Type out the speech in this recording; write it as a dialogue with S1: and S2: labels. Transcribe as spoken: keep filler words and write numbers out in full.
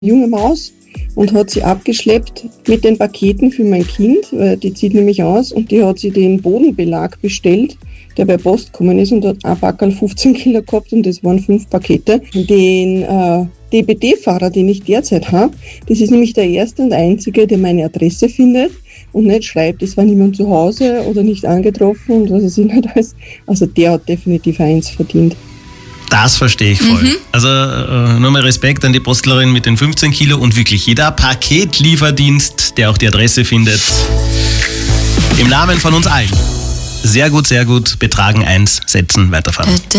S1: junge Maus und hat sie abgeschleppt mit den Paketen für mein Kind, weil die zieht nämlich aus, und die hat sie den Bodenbelag bestellt, der bei Post gekommen ist, und hat ein Packerl fünfzehn Kilo gehabt und das waren fünf Pakete. Den äh, D B D-Fahrer, den ich derzeit habe, das ist nämlich der erste und einzige, der meine Adresse findet und nicht schreibt, es war niemand zu Hause oder nicht angetroffen und was es nicht alles. Also der hat definitiv eins verdient.
S2: Das verstehe ich voll. Mhm. Also äh, nochmal Respekt an die Postlerin mit den fünfzehn Kilo und wirklich jeder Paketlieferdienst, der auch die Adresse findet. Im Namen von uns allen. Sehr gut, sehr gut. Betragen eins, setzen, weiterfahren.